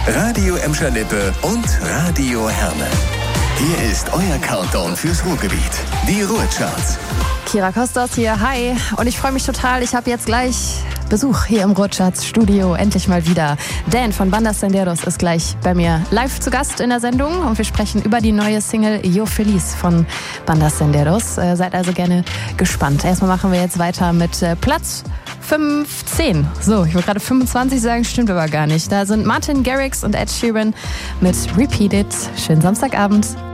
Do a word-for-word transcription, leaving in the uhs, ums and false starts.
Radio Emscher Lippe und Radio Herne. Hier ist euer Countdown fürs Ruhrgebiet. Die Ruhrcharts. Kira Kostos hier, hi. Und ich freue mich total, ich habe jetzt gleich Besuch hier im Ruhrcharts Studio, endlich mal wieder. Dan von Bandas Senderos ist gleich bei mir live zu Gast in der Sendung und wir sprechen über die neue Single Yo Feliz von Bandas Senderos. Äh, seid also gerne gespannt. Erstmal machen wir jetzt weiter mit äh, Platz fünfzehn. So, ich wollte gerade fünfundzwanzig sagen, stimmt aber gar nicht. Da sind Martin Garrix und Ed Sheeran mit Repeat It. Schönen Samstagabend.